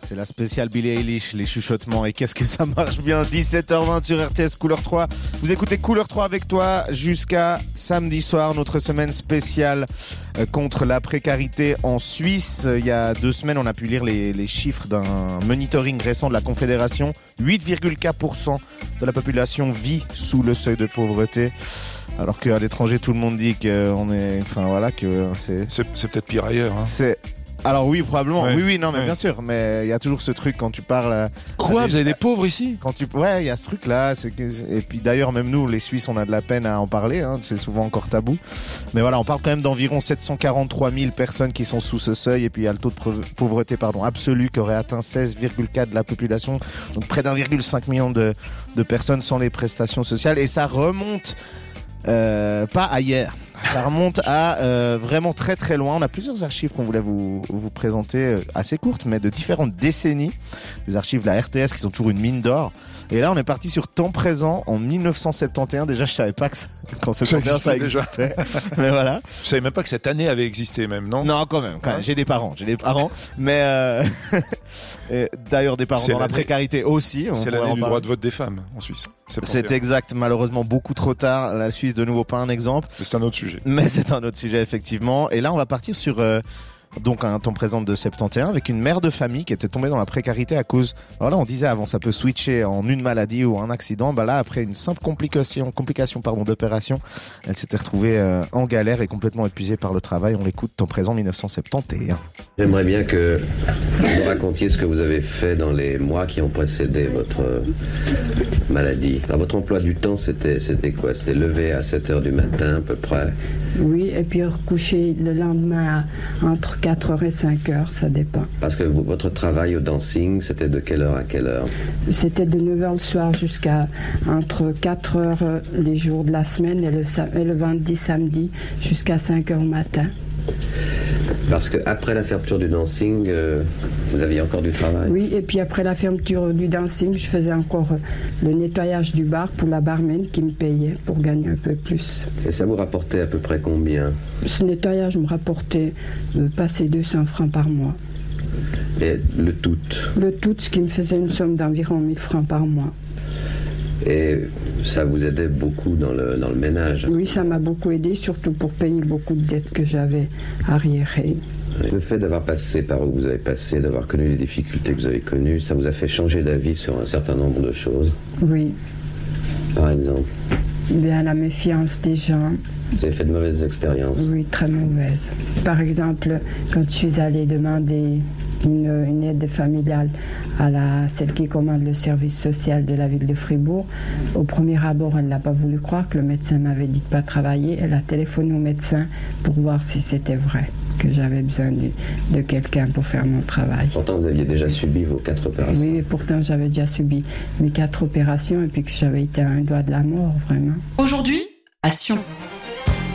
C'est la spéciale Billie Eilish, les chuchotements. Et qu'est-ce que ça marche bien. 17h20 sur RTS Couleur 3. Vous écoutez Couleur 3 avec toi jusqu'à samedi soir. Notre semaine spéciale contre la précarité en Suisse. Il y a 2 semaines, on a pu lire les chiffres d'un monitoring récent de la Confédération. 8,4% de la population vit sous le seuil de pauvreté. Alors qu'à l'étranger, tout le monde dit qu'on est... Enfin voilà, que c'est... C'est peut-être pire ailleurs. Hein. Alors oui, probablement. Ouais. Oui, non, mais Ouais. bien sûr. Mais il y a toujours ce truc quand tu parles. Quoi, vous avez des pauvres ici ? Ouais, il y a ce truc-là. Et puis d'ailleurs, même nous, les Suisses, on a de la peine à en parler. Hein, c'est souvent encore tabou. Mais voilà, on parle quand même d'environ 743 000 personnes qui sont sous ce seuil. Et puis il y a le taux de pauvreté, absolu, qui aurait atteint 16,4% de la population. Donc près d'1,5 million de personnes sans les prestations sociales. Et ça remonte pas à hier. Ça remonte à vraiment très très loin. On a plusieurs archives qu'on voulait vous présenter, assez courtes, mais de différentes décennies. Des archives de la RTS qui sont toujours une mine d'or. Et là, on est parti sur temps présent en 1971. Déjà, je savais pas que quand ce compteur ça existait. Mais voilà. Je savais même pas que cette année avait existé même, non ? Non, quand même. J'ai des parents. Mais et d'ailleurs, des parents C'est dans la l'année- précarité aussi. C'est l'année du droit de vote des femmes en Suisse. C'est exact. Malheureusement, beaucoup trop tard. La Suisse, de nouveau, pas un exemple. Mais c'est un autre sujet. Mais c'est un autre sujet, effectivement. Et là, on va partir sur donc un temps présent de 71 avec une mère de famille qui était tombée dans la précarité à cause... Voilà, on disait avant, ça peut switcher en une maladie ou un accident. Bah là, après une simple complication d'opération, elle s'était retrouvée en galère et complètement épuisée par le travail. On l'écoute, temps présent 1971. J'aimerais bien que vous me racontiez ce que vous avez fait dans les mois qui ont précédé votre maladie. Alors, votre emploi du temps, c'était quoi ? C'était lever à 7h du matin à peu près. Oui, et puis recoucher le lendemain entre 4h et 5h, ça dépend. Parce que votre travail au dancing, c'était de quelle heure à quelle heure ? C'était de 9h le soir jusqu'à entre 4h les jours de la semaine et le vendredi, samedi jusqu'à 5h au matin. Parce qu'après la fermeture du dancing, vous aviez encore du travail ? Oui, et puis après la fermeture du dancing, je faisais encore le nettoyage du bar pour la barmaid qui me payait pour gagner un peu plus. Et ça vous rapportait à peu près combien ? Ce nettoyage me rapportait passer 200 francs par mois. Et le tout ? Le tout, ce qui me faisait une somme d'environ 1000 francs par mois. Et ça vous aidait beaucoup dans le ménage ? Oui, ça m'a beaucoup aidé, surtout pour payer beaucoup de dettes que j'avais arriérées. Le fait d'avoir passé par où vous avez passé, d'avoir connu les difficultés que vous avez connues, ça vous a fait changer d'avis sur un certain nombre de choses ? Oui, Par exemple, bien la méfiance des gens. vous avez fait de mauvaises expériences ? Oui, très mauvaise. Par exemple, quand je suis allée demander une aide familiale à celle qui commande le service social de la ville de Fribourg, au premier abord, elle n'a pas voulu croire que le médecin m'avait dit de ne pas travailler. Elle a téléphoné au médecin pour voir si c'était vrai, que j'avais besoin de quelqu'un pour faire mon travail. Pourtant, vous aviez déjà subi vos 4 opérations. Oui, et pourtant j'avais déjà subi mes 4 opérations et puis que j'avais été à un doigt de la mort, vraiment. Aujourd'hui, à Sion.